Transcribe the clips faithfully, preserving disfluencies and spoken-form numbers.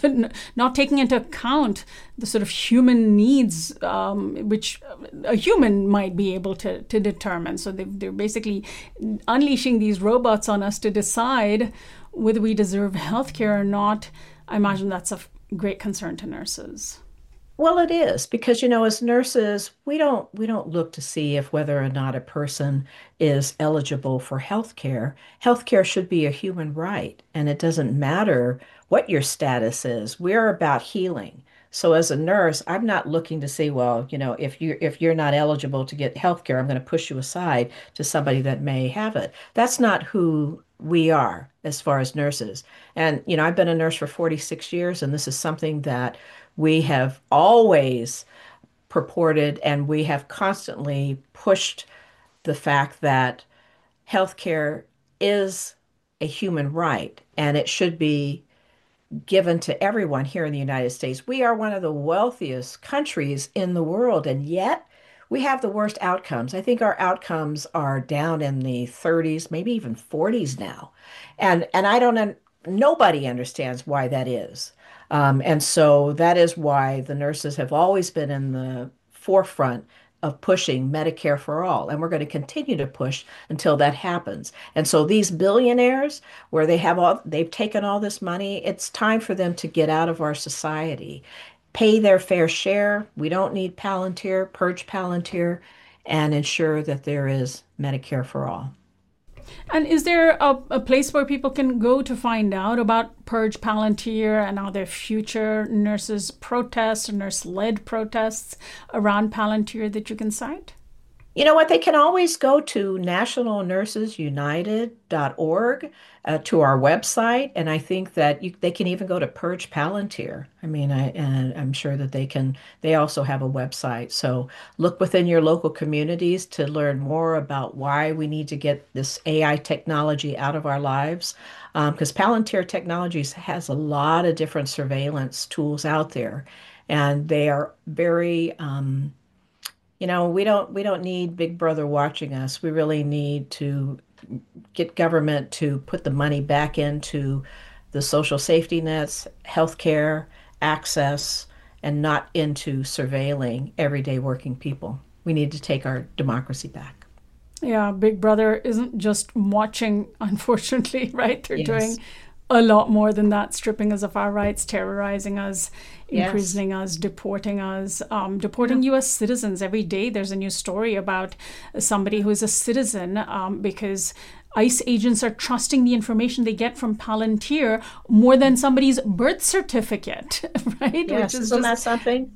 not taking into account the sort of human needs, um, which a human might be able to, to determine. So they, they're basically unleashing these robots on us to decide whether we deserve healthcare or not. I imagine that's of great concern to nurses. Well, it is because, you know, as nurses, we don't we don't look to see if whether or not a person is eligible for health care. Health care should be a human right, and it doesn't matter what your status is. We're about healing. So as a nurse, I'm not looking to say, well, you know, if you if you're not eligible to get health care, I'm going to push you aside to somebody that may have it. That's not who we are as far as nurses. And, you know, I've been a nurse for forty-six years, and this is something that we have always purported, and we have constantly pushed the fact that healthcare is a human right and it should be given to everyone here in the United States. We are one of the wealthiest countries in the world, and yet we have the worst outcomes. I think our outcomes are down in the thirties, maybe even forties now. And and I don't nobody understands why that is. Um, and so that is why the nurses have always been in the forefront of pushing Medicare for all. And we're going to continue to push until that happens. And so these billionaires, where they have all, they've taken all this money, it's time for them to get out of our society, pay their fair share. We don't need Palantir, purge Palantir, and ensure that there is Medicare for all. And is there a, a place where people can go to find out about Purge Palantir and are there future nurses protests or nurse-led protests around Palantir that you can cite? You know what? They can always go to national nurses united dot org, uh, to our website, and I think that you, they can even go to Purge Palantir. I mean, I, and I'm sure that they can. They also have a website. So look within your local communities to learn more about why we need to get this A I technology out of our lives, because um, Palantir Technologies has a lot of different surveillance tools out there, and they are very um, You know, we don't we don't need Big Brother watching us. We really need to get government to put the money back into the social safety nets, healthcare, access, and not into surveilling everyday working people. We need to take our democracy back. Yeah, Big Brother isn't just watching, unfortunately, right? They're Yes. doing a lot more than that, stripping us of our rights, terrorizing us, Yes. imprisoning us, deporting us, um, deporting Yeah. U S citizens. Every day there's a new story about somebody who is a citizen um, because ICE agents are trusting the information they get from Palantir more than somebody's birth certificate, right? Yes, Which is isn't that just, something?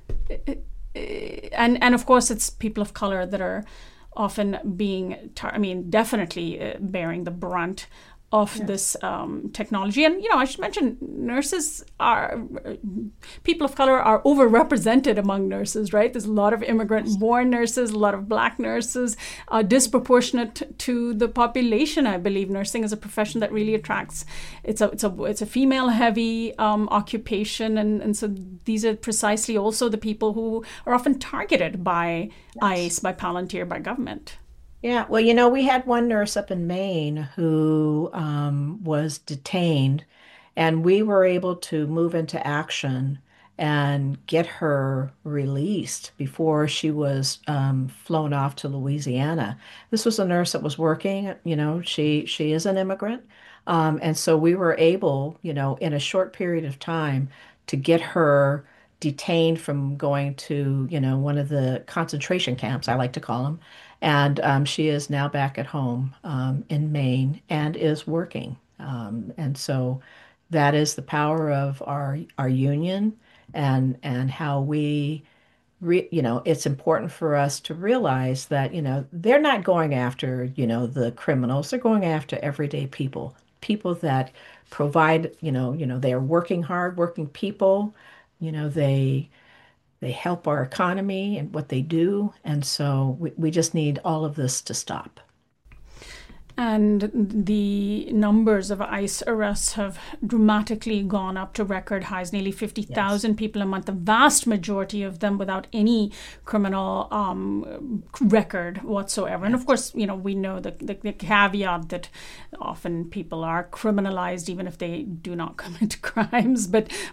and and of course it's people of color that are often being, tar- I mean, definitely uh, bearing the brunt of Yes. this um, technology. And, you know, I should mention nurses are, people of color are overrepresented among nurses, right? There's a lot of immigrant-born nurses, a lot of Black nurses, uh, disproportionate to the population, I believe. Nursing is a profession that really attracts, it's a it's a, it's a female-heavy um, occupation. And, and so these are precisely also the people who are often targeted by Yes. ICE, by Palantir, by government. Yeah, well, you know, we had one nurse up in Maine who um, was detained, and we were able to move into action and get her released before she was um, flown off to Louisiana. This was a nurse that was working, you know, she she is an immigrant. Um, and so we were able, you know, in a short period of time to get her detained from going to, you know, one of the concentration camps, I like to call them. And um, she is now back at home um, in Maine and is working. Um, and so that is the power of our our union and and how we, re, you know, it's important for us to realize that, you know, they're not going after, you know, the criminals. They're going after everyday people, people that provide, you know, you know, they are working hard, working people. You know, they they help our economy and what they do. And so we, we just need all of this to stop. And the numbers of ICE arrests have dramatically gone up to record highs, nearly fifty thousand yes. people a month, the vast majority of them without any criminal um, record whatsoever. Yes. And of course, you know, we know the, the, the caveat that often people are criminalized even if they do not commit crimes. But